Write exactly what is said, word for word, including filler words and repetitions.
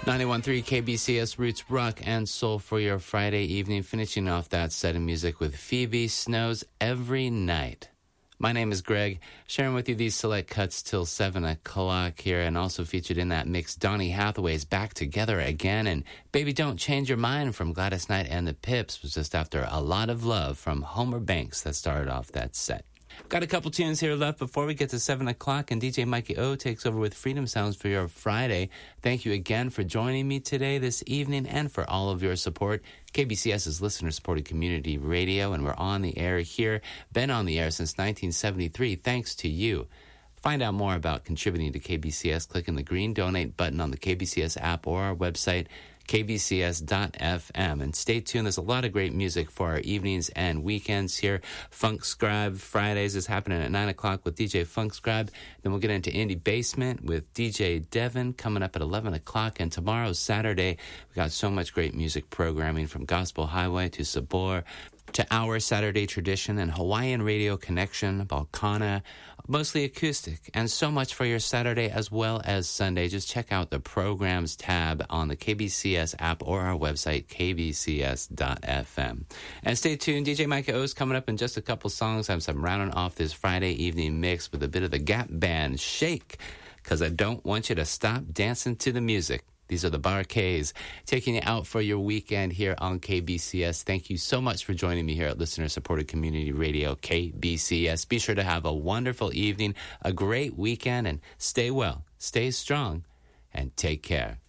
ninety-one point three K B C S Roots Rock and Soul for your Friday evening, finishing off that set of music with Phoebe Snow's Every Night. My name is Greg, sharing with you these select cuts till seven o'clock here, and also featured in that mix, Donny Hathaway's Back Together Again, and Baby Don't Change Your Mind from Gladys Knight and the Pips was just after A Lot of Love from Homer Banks that started off that set. Got a couple tunes here left before we get to seven o'clock, and D J Mikey O takes over with Freedom Sounds for your Friday. Thank you again for joining me today, this evening, and for all of your support. K B C S is listener-supported community radio, and we're on the air here. Been on the air since nineteen seventy-three, thanks to you. Find out more about contributing to K B C S. Click on the green donate button on the K B C S app or our website, K B C S dot F M. And stay tuned. There's a lot of great music for our evenings and weekends here. Funk Scribe Fridays is happening at nine o'clock with D J Funk Scribe. Then we'll get into Indie Basement with D J Devin coming up at eleven o'clock. And tomorrow, Saturday, we got so much great music programming from Gospel Highway to Sabor to Our Saturday Tradition and Hawaiian Radio Connection, Balkana, mostly acoustic, and so much for your Saturday as well as Sunday. Just check out the Programs tab on the K B C S app or our website, K B C S dot F M. And stay tuned, D J Micah O's coming up in just a couple songs. I'm some rounding off this Friday evening mix with a bit of the Gap Band, Shake, because I don't want you to stop dancing to the music. These are the Bar-Kays, taking you out for your weekend here on K B C S. Thank you so much for joining me here at listener-supported community radio, K B C S. Be sure to have a wonderful evening, a great weekend, and stay well, stay strong, and take care.